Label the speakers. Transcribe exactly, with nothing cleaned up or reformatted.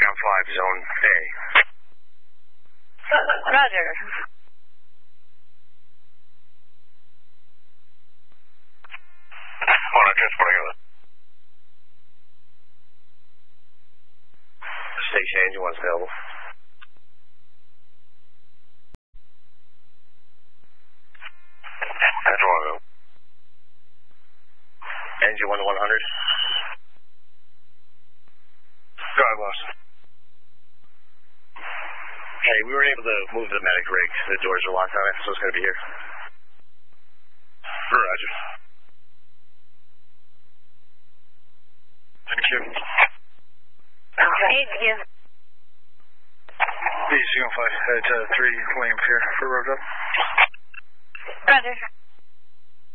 Speaker 1: Scout five, Zone A.
Speaker 2: Roger.
Speaker 1: Hold on, transporting over. Station engine one's available. That's one available. Engine one to one hundred. Go ahead, boss. Hey, we weren't able to move the medic rig. The doors are locked on it, so it's going to be here. Roger. Thank you.
Speaker 2: Thank you.
Speaker 3: B C one five, head to three William here for road up.
Speaker 2: Roger.